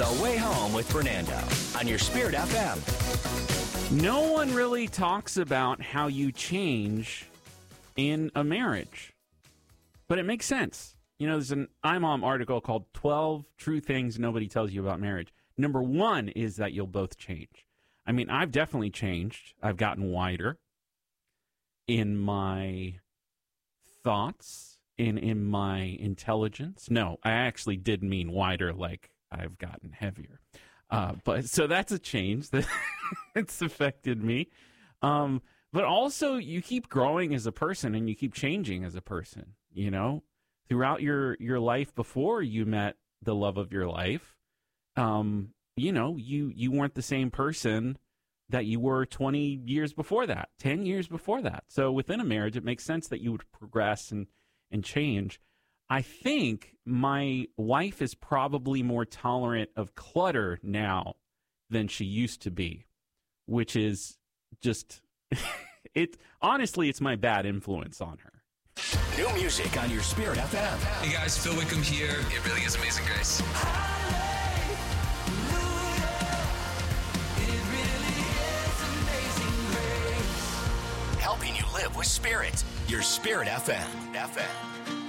The Way Home with Fernando on your Spirit FM. No one really talks about how you change in a marriage, but it makes sense. You know, there's an iMom article called 12 True Things Nobody Tells You About Marriage. Number one is that you'll both change. I mean, I've definitely changed. I've gotten wider in my thoughts, in my intelligence. No, I actually did mean wider, like I've gotten heavier. But so that's a change that it's affected me. But also you keep growing as a person and you keep changing as a person, you know, throughout your life before you met the love of your life. You know, you weren't the same person that you were 20 years before that, 10 years before that. So within a marriage, it makes sense that you would progress and change. I think my wife is probably more tolerant of clutter now than she used to be, which is just, honestly, it's my bad influence on her. New music on your Spirit FM. Hey guys, Phil Wickham here. It really is Amazing Grace. Helping you live with Spirit. Your Spirit FM.